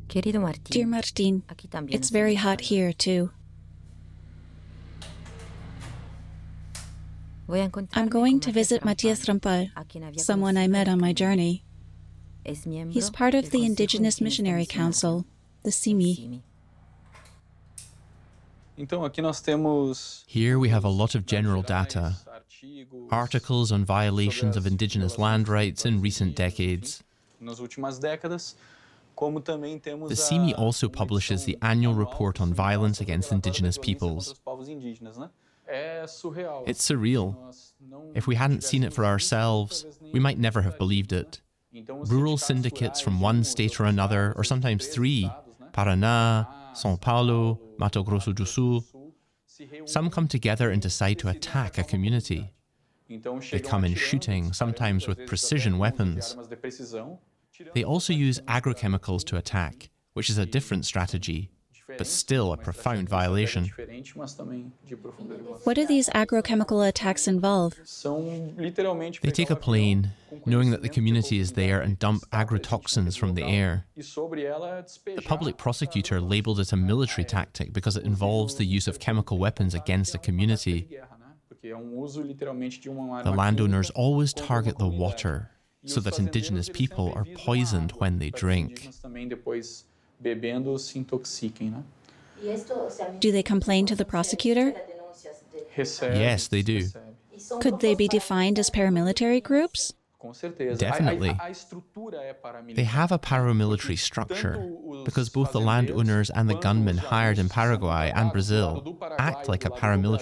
Dear Martin, it's very hot here too. I'm going to visit Matias Rampal, someone I met on my journey. He's part of the Indigenous Missionary Council, the CIMI. Here we have a lot of general data, articles on violations of indigenous land rights in recent decades. The CIMI also publishes the annual report on violence against indigenous peoples. It's surreal. If we hadn't seen it for ourselves, we might never have believed it. Rural syndicates from one state or another, or sometimes three, Paraná, São Paulo, Mato Grosso do Sul, some come together and decide to attack a community. They come in shooting, sometimes with precision weapons. They also use agrochemicals to attack, which is a different strategy, but still a profound violation. What do these agrochemical attacks involve? They take a plane, knowing that the community is there, and dump agrotoxins from the air. The public prosecutor labelled it a military tactic because it involves the use of chemical weapons against a community. The landowners always target the water, so that indigenous people are poisoned when they drink. Do they complain to the prosecutor? Yes, they do. Could they be defined as paramilitary groups? Definitely. They have a paramilitary structure because both the landowners and the gunmen hired in Paraguay and Brazil act like a paramilitary